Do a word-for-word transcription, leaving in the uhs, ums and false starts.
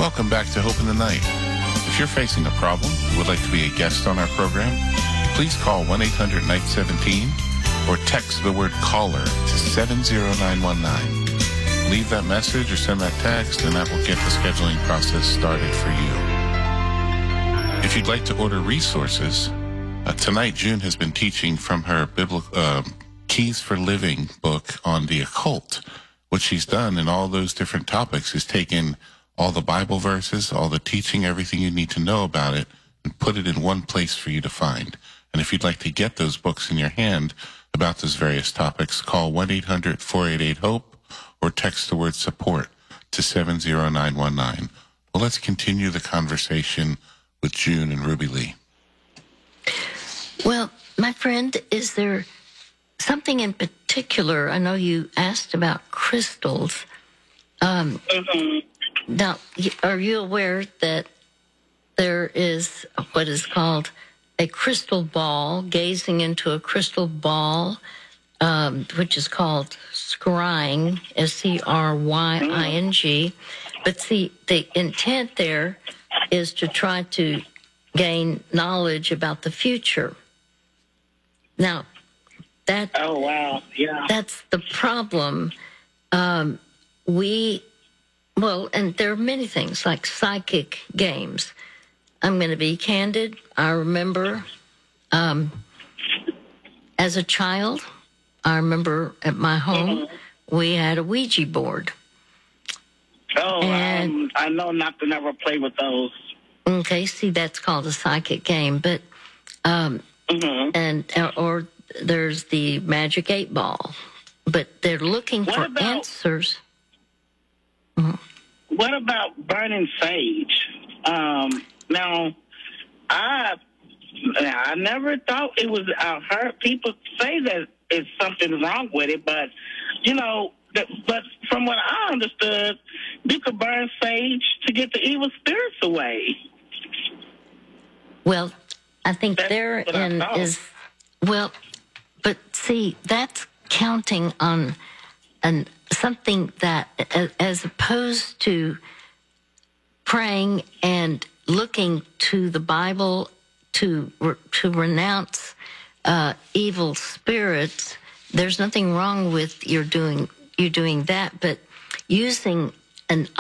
Welcome back to Hope in the Night. If you're facing a problem and would like to be a guest on our program, please call one eight hundred night seventeen or text the word caller to seven zero nine one nine. Leave that message or send that text, and that will get the scheduling process started for you. If you'd like to order resources, uh, tonight June has been teaching from her biblical uh, Keys for Living book on the occult. What she's done in all those different topics is taken all the Bible verses, all the teaching, everything you need to know about it, and put it in one place for you to find. And if you'd like to get those books in your hand about those various topics, call one eight hundred four eight eight HOPE or text the word support to seven zero nine one nine. Well, let's continue the conversation with June and Ruby Lee. Well, my friend, is there something in particular? I know you asked about crystals. Um, mm-hmm. Now, are you aware that there is what is called a crystal ball, gazing into a crystal ball, um, which is called scrying, S C R Y I N G. But see, the intent there is to try to gain knowledge about the future. Now, that oh wow, yeah, that's the problem. Um, we, well, and there are many things like psychic games. I'm going to be candid. I remember um, as a child, I remember at my home, mm-hmm. we had a Ouija board. Oh, and, um, I know not to never play with those. Okay, see, that's called a psychic game. But, um, mm-hmm. and, or there's the magic eight ball. But they're looking what for about, answers. Mm-hmm. What about burning sage? Um, now, I I never thought it was, I heard people say that it's something wrong with it, but, you know, that, but from what I understood, you could burn sage to get the evil spirits away. Well, I think that's therein is, well, but see, that's counting on an, something that, as opposed to praying and looking to the Bible to to renounce uh, evil spirits, there's nothing wrong with your doing you doing that, but using an